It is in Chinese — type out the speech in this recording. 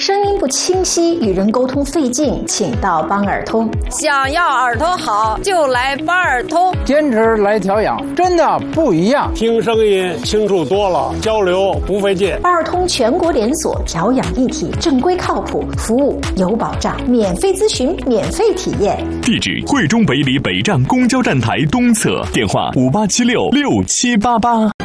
声音不清晰，与人沟通费劲，请到邦尔通。 想要耳朵好，就来邦尔通。 坚持来调养，真的不一样。 听声音清楚多了，交流不费劲。 邦尔通全国连锁，调养一体，正规靠谱，服务有保障，免费咨询，免费体验。 地址：惠中北里北站公交站台东侧，电话58766788。